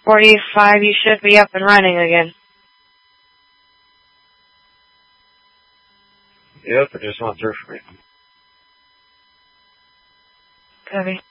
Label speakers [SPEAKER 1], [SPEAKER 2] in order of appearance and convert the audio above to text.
[SPEAKER 1] 45, you should be up and running again.
[SPEAKER 2] Yep, it just went through for me.
[SPEAKER 1] Copy.